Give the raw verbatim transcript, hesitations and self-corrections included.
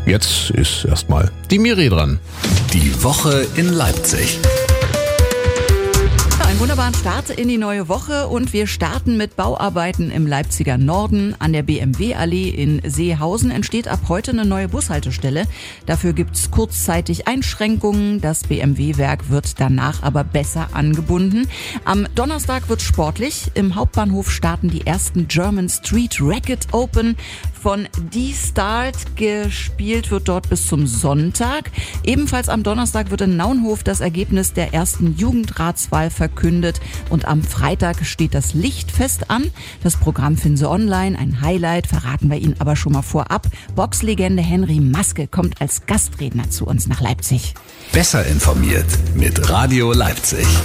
Jetzt ist erstmal die Miri dran. Die Woche in Leipzig. Einen wunderbaren Start in die neue Woche und wir starten mit Bauarbeiten im Leipziger Norden. An der B M W-Allee in Seehausen entsteht ab heute eine neue Bushaltestelle. Dafür gibt's kurzzeitig Einschränkungen. Das B M W-Werk wird danach aber besser angebunden. Am Donnerstag wird's sportlich. Im Hauptbahnhof starten die ersten German Street Racquet Open. Von D-Start gespielt wird dort bis zum Sonntag. Ebenfalls am Donnerstag wird in Naunhof das Ergebnis der ersten Jugendratswahl verkündet. Und am Freitag steht das Lichtfest an. Das Programm finden Sie online. Ein Highlight verraten wir Ihnen aber schon mal vorab. Boxlegende Henry Maske kommt als Gastredner zu uns nach Leipzig. Besser informiert mit Radio Leipzig.